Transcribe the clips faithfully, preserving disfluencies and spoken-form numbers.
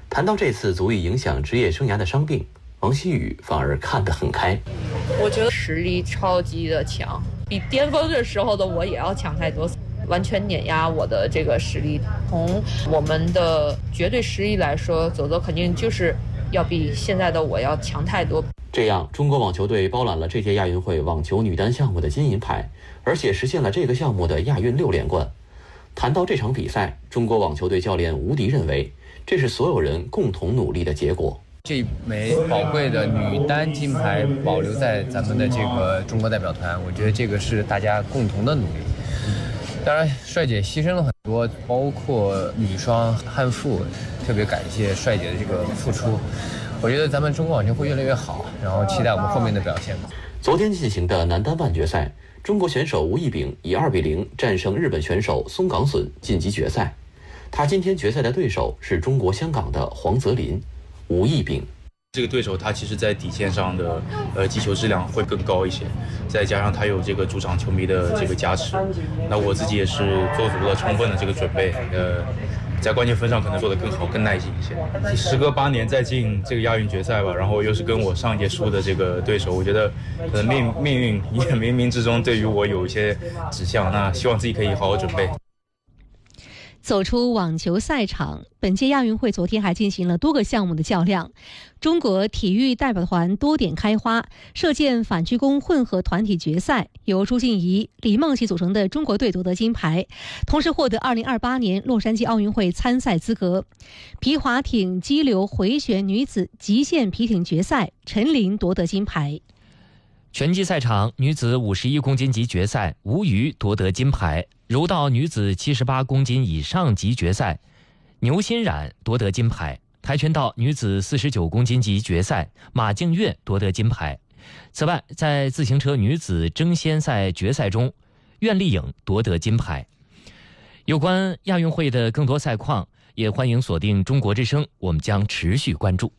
谈到这次足以影响职业生涯的伤病，王希宇反而看得很开。 我觉得实力超级的强，比巅峰的时候的我也要强太多，完全碾压我的这个实力。从我们的绝对实力来说，走走肯定就是要比现在的我要强太多。 这样，中国网球队包揽了这届亚运会网球女单项目的金银牌，而且实现了这个项目的亚运六连冠。谈到这场比赛，中国网球队教练吴迪认为，这是所有人共同努力的结果。 这枚宝贵的女单金牌保留在咱们的这个中国代表团，我觉得这个是大家共同的努力。当然，帅姐牺牲了很多，包括女双汉馥，特别感谢帅姐的这个付出。我觉得咱们中国网球会越来越好，然后期待我们后面的表现吧。 昨天进行的男单半决赛，中国选手吴亦丙以二比零战胜日本选手松冈隼晋级决赛。他今天决赛的对手是中国香港的黄泽林。吴亦丙这个对手他其实在底线上的呃击球质量会更高一些，再加上他有这个主场球迷的这个加持，那我自己也是做足了充分的这个准备，呃在关键分上可能做得更好更耐心一些。时隔八年再进这个亚运决赛吧，然后又是跟我上一届输的这个对手，我觉得可能命命运也冥冥之中对于我有一些指向，那希望自己可以好好准备。 走出网球赛场，本届亚运会昨天还进行了多个项目的较量。中国体育代表团多点开花，射箭反鞠躬混合团体决赛由朱静怡、李梦琪组成的中国队夺得金牌，同时获得二零二八年洛杉矶奥运会参赛资格。皮划艇激流回旋女子极限皮艇决赛，陈琳夺得金牌。 拳击赛场女子五十一公斤级决赛，吴瑜夺得金牌。柔道女子七十八公斤以上级决赛，牛欣冉夺得金牌。跆拳道女子四十九公斤级决赛，马静月夺得金牌。此外，在自行车女子争先赛决赛中，苑丽颖夺得金牌。有关亚运会的更多赛况，也欢迎锁定中国之声，我们将持续关注。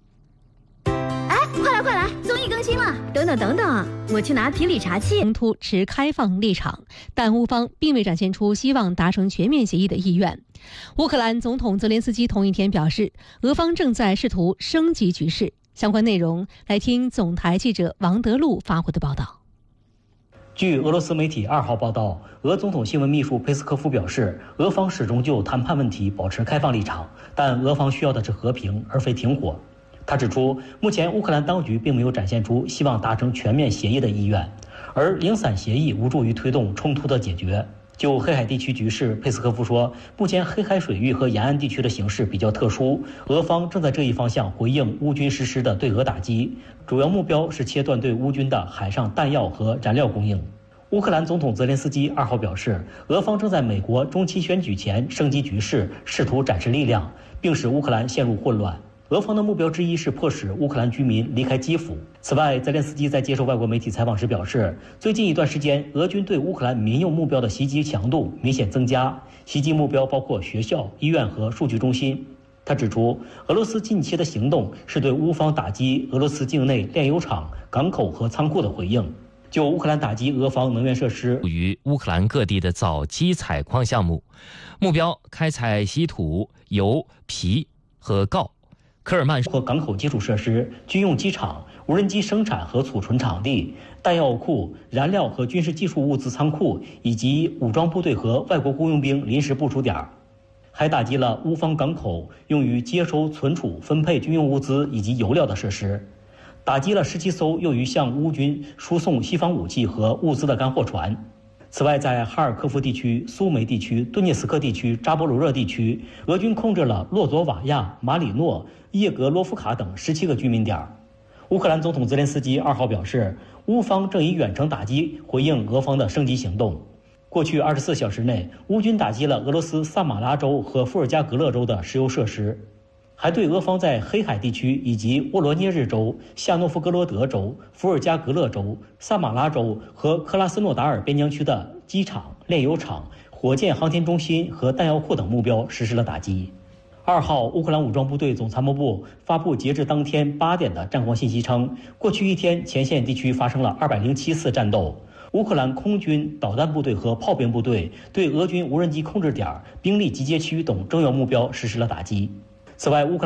等等等等，我去拿瓶理查器。 冲突持开放立场，但乌方并未展现出希望达成全面协议的意愿。乌克兰总统泽连斯基同一天表示，俄方正在试图升级局势。相关内容，来听总台记者王德禄发回的报道。 据俄罗斯媒体二号报道，俄总统新闻秘书佩斯科夫表示，俄方始终就谈判问题保持开放立场，但俄方需要的是和平，而非停火。他指出，目前乌克兰当局并没有展现出希望达成全面协议的意愿，而零散协议无助于推动冲突的解决。就黑海地区局势，佩斯科夫说，目前黑海水域和沿岸地区的形势比较特殊，俄方正在这一方向回应乌军实施的对俄打击，主要目标是切断对乌军的海上弹药和燃料供应。乌克兰总统泽连斯基二号表示，俄方正在美国中期选举前升级局势，试图展示力量，并使乌克兰陷入混乱。俄方的目标之一是迫使乌克兰居民离开基辅。此外，泽连斯基在接受外国媒体采访时表示，最近一段时间，俄军对乌克兰民用目标的袭击强度明显增加，袭击目标包括学校、医院和数据中心。他指出，俄罗斯近期的行动是对乌方打击俄罗斯境内炼油厂、港口和仓库的回应。就乌克兰打击俄方能源设施， 于乌克兰各地的早期采矿项目，目标开采稀土、油、皮和锆。科尔曼或港口基础设施、军用机场、无人机生产和储存场地、弹药库、燃料和军事技术物资仓库，以及武装部队和外国雇佣兵临时部署点，还打击了乌方港口用于接收、存储、分配军用物资以及油料的设施，打击了十七艘用于向乌军输送西方武器和物资的干货船。此外，在哈尔科夫地区、苏梅地区、顿涅茨克地区、扎波罗热地区，俄军控制了洛佐瓦亚、马里诺、叶格罗夫卡等十七个居民点。乌克兰总统泽连斯基二号表示，乌方正以远程打击回应俄方的升级行动。过去二十四小时内，乌军打击了俄罗斯萨马拉州和伏尔加格勒州的石油设施，还对俄方在黑海地区以及沃罗涅日州、夏诺夫哥罗德州、伏尔加格勒州、萨马拉州和克拉斯诺达尔边疆区的机场、炼油厂、火箭航天中心和弹药库等目标实施了打击。二号，乌克兰武装部队总参谋部发布截至当天八点的战况信息称，过去一天前线地区发生了二百零七次战斗。乌克兰空军、导弹部队和炮兵部队对俄军无人机控制点、兵力集结区等重要目标实施了打击。此外，乌克兰